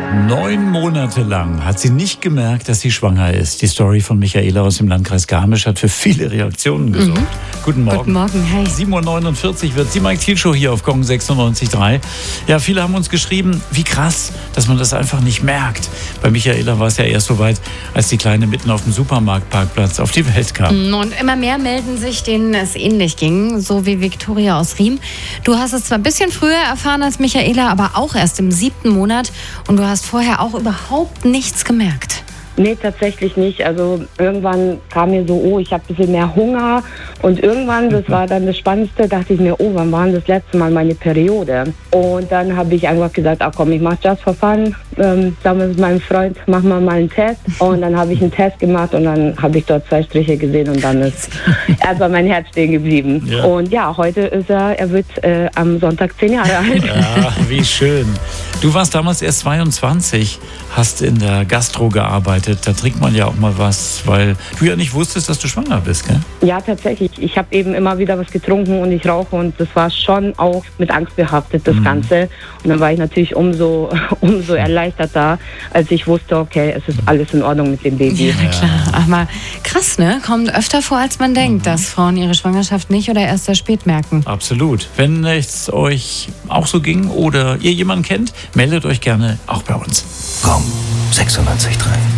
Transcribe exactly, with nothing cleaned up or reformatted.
Neun Monate lang hat sie nicht gemerkt, dass sie schwanger ist. Die Story von Michaela aus dem Landkreis Garmisch hat für viele Reaktionen gesorgt. Mhm. Guten Morgen. Guten Morgen, hey. sieben Uhr neunundvierzig wird die Mike Thiel Show hier auf Gong sechsundneunzig Komma drei. Ja, viele haben uns geschrieben, wie krass, dass man das einfach nicht merkt. Bei Michaela war es ja erst so weit, als die Kleine mitten auf dem Supermarktparkplatz auf die Welt kam. Und immer mehr melden sich, denen es ähnlich ging, so wie Viktoria aus Riem. Du hast es zwar ein bisschen früher erfahren als Michaela, aber auch erst im siebten Monat. Und du hast vorher auch überhaupt nichts gemerkt. Nee, tatsächlich nicht. Also irgendwann kam mir so, oh, ich habe ein bisschen mehr Hunger. Und irgendwann, das war dann das Spannendste, dachte ich mir, oh, wann war denn das letzte Mal meine Periode? Und dann habe ich einfach gesagt, ach komm, ich mache just for fun. Ähm, damals mit meinem Freund, machen wir mal einen Test. Und dann habe ich einen Test gemacht und dann habe ich dort zwei Striche gesehen und dann ist erstmal mein Herz stehen geblieben. Ja. Und ja, heute ist er, er wird äh, am Sonntag zehn Jahre alt. Ja, wie schön. Du warst damals erst zweiundzwanzig, hast in der Gastro gearbeitet. Da trinkt man ja auch mal was, weil du ja nicht wusstest, dass du schwanger bist, gell? Ja, tatsächlich. Ich habe eben immer wieder was getrunken und ich rauche und das war schon auch mit Angst behaftet, das mhm. Ganze. Und dann war ich natürlich umso, umso erleichterter, als ich wusste, okay, es ist alles in Ordnung mit dem Baby. Ja, na klar. Aber krass, ne? Kommt öfter vor, als man denkt, mhm. dass Frauen ihre Schwangerschaft nicht oder erst sehr spät merken. Absolut. Wenn es euch auch so ging oder ihr jemanden kennt, meldet euch gerne auch bei uns. Gong sechsundneunzig Komma drei.